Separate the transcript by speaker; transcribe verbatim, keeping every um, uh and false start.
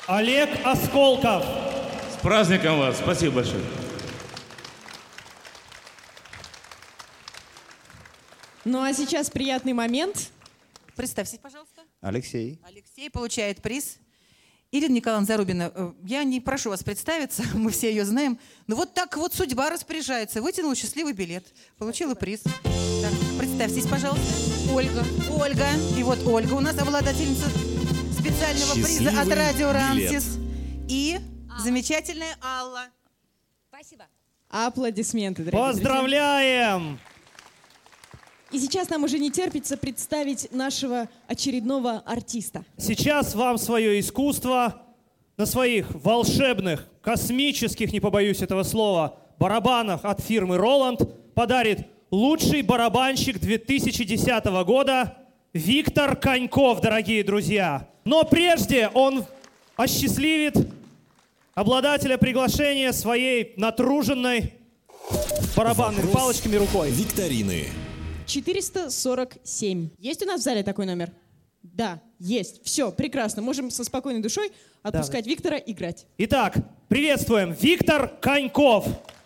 Speaker 1: Олег Осколков.
Speaker 2: С праздником вас. Спасибо большое.
Speaker 3: Ну а сейчас приятный момент.
Speaker 4: Представьтесь, пожалуйста.
Speaker 5: Алексей.
Speaker 4: Алексей получает приз. Ирина Николаевна Зарубина, я не прошу вас представиться, мы все ее знаем, но вот так вот судьба распоряжается. Вытянула счастливый билет, получила приз. Так, представьтесь, пожалуйста. Ольга. Ольга. И вот Ольга у нас обладательница специального
Speaker 6: Счастливый
Speaker 4: приза от радио
Speaker 6: билет.
Speaker 4: «Рамсис». И замечательная Алла.
Speaker 7: Спасибо.
Speaker 3: Аплодисменты, дорогие
Speaker 1: Поздравляем!
Speaker 3: И сейчас нам уже не терпится представить нашего очередного артиста.
Speaker 1: Сейчас вам свое искусство на своих волшебных, космических, не побоюсь этого слова, барабанах от фирмы «Роланд» подарит лучший барабанщик две тысячи десятого года Виктор Коньков, дорогие друзья. Но прежде он осчастливит обладателя приглашения своей натруженной барабанными
Speaker 6: Вопрос
Speaker 1: палочками рукой.
Speaker 6: Викторины.
Speaker 3: четыреста сорок семь. Есть у нас в зале такой номер? Да, есть. Все, прекрасно. Можем со спокойной душой отпускать Виктора играть.
Speaker 1: Итак, приветствуем, Виктор Коньков.